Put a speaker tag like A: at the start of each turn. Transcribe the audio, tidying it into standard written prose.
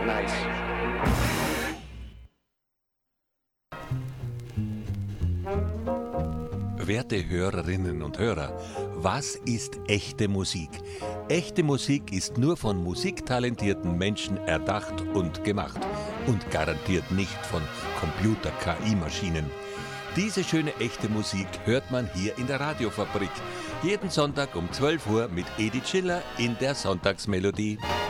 A: Nice.
B: Werte Hörerinnen und Hörer, was ist echte Musik? Echte Musik ist nur von musiktalentierten Menschen erdacht und gemacht und garantiert nicht von Computer-KI-Maschinen. Diese schöne echte Musik hört man hier in der Radiofabrik. Jeden Sonntag um 12 Uhr mit Edi Schiller in der Sonntagsmelodie.